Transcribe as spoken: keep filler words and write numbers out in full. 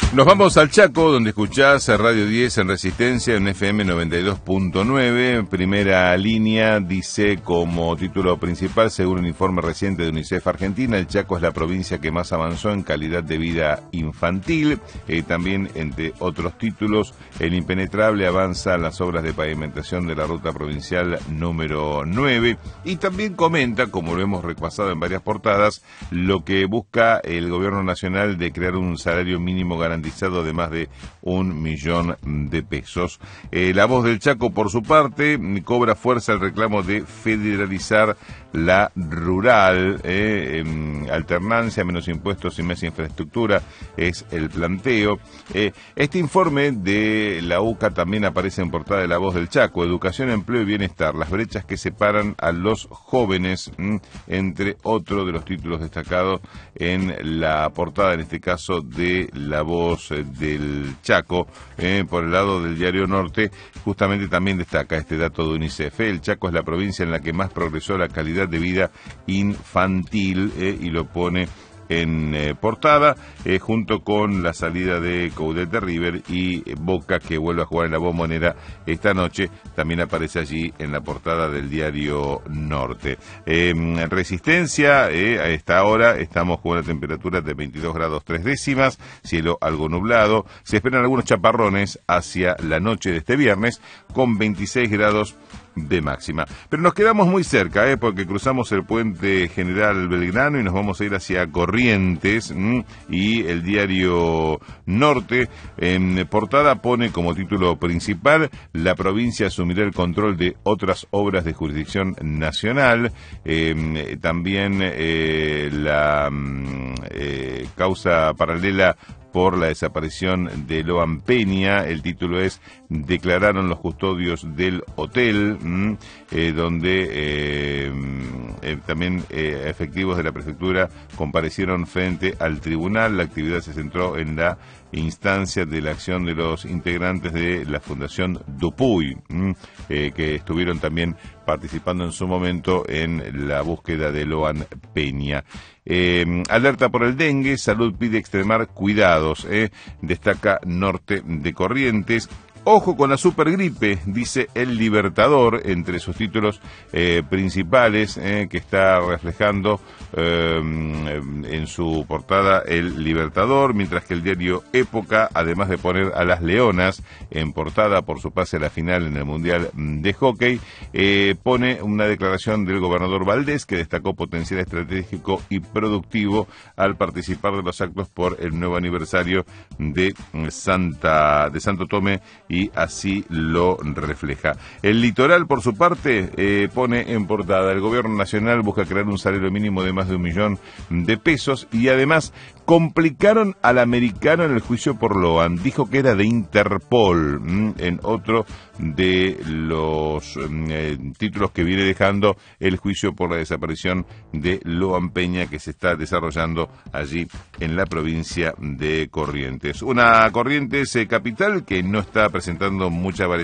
Nos vamos al Chaco, donde escuchás a Radio diez en Resistencia, en F M noventa y dos punto nueve. Primera línea dice como título principal, según un informe reciente de UNICEF Argentina, el Chaco es la provincia que más avanzó en calidad de vida infantil. Eh, también, entre otros títulos, el impenetrable avanza en las obras de pavimentación de la ruta provincial número nueve. Y también comenta, como lo hemos repasado en varias portadas, lo que busca el gobierno nacional de crear un salario mínimo garantizado de más de un millón de pesos. Eh, la Voz del Chaco, por su parte, cobra fuerza el reclamo de federalizar la rural. Eh, eh, alternancia, menos impuestos y más infraestructura es el planteo. Eh, este informe de la U C A también aparece en portada de La Voz del Chaco. Educación, empleo y bienestar, las brechas que separan a los jóvenes, mm, entre otro de los títulos destacados en la portada, en este caso de La Voz del Chaco. Eh, por el lado del Diario Norte, justamente también destaca este dato de UNICEF. Eh, el Chaco es la provincia en la que más progresó la calidad de vida infantil, eh, y lo pone en eh, portada, eh, junto con la salida de Coudet de River y eh, Boca, que vuelve a jugar en la Bombonera esta noche, también aparece allí en la portada del Diario Norte. Eh, Resistencia, eh, a esta hora estamos con una temperatura de veintidós grados tres décimas, cielo algo nublado, se esperan algunos chaparrones hacia la noche de este viernes, con veintiséis grados de máxima. Pero nos quedamos muy cerca, ¿eh? porque cruzamos el puente General Belgrano y nos vamos a ir hacia Corrientes, ¿m? y el Diario Norte en portada pone como título principal: la provincia asumirá el control de otras obras de jurisdicción nacional. Eh, también eh, la eh, causa paralela por la desaparición de Loan Peña. El título es: declararon los custodios del hotel, mmm, eh, donde eh, eh, también eh, efectivos de la prefectura comparecieron frente al tribunal. La actividad se centró en la instancia de la acción de los integrantes de la Fundación Dupuy, mmm, eh, que estuvieron también participando en su momento en la búsqueda de Loan Peña. Eh, alerta por el dengue, salud pide extremar cuidados, eh, destaca Norte de Corrientes. Ojo con la supergripe, dice El Libertador, entre sus títulos eh, principales, eh, que está reflejando eh, en su portada El Libertador, mientras que el diario Época, además de poner a las Leonas en portada por su pase a la final en el Mundial de Hockey, eh, pone una declaración del gobernador Valdés, que destacó potencial estratégico y productivo al participar de los actos por el nuevo aniversario de Santa de Santo Tomé, y así lo refleja. El Litoral, por su parte, eh, pone en portada: el gobierno nacional busca crear un salario mínimo de más de un millón de pesos, y además complicaron al americano en el juicio por Loan. Dijo que era de Interpol, ¿m? en otro de los eh, títulos que viene dejando el juicio por la desaparición de Loan Peña, que se está desarrollando allí en la provincia de Corrientes. Una Corrientes eh, capital que no está presentando mucha variación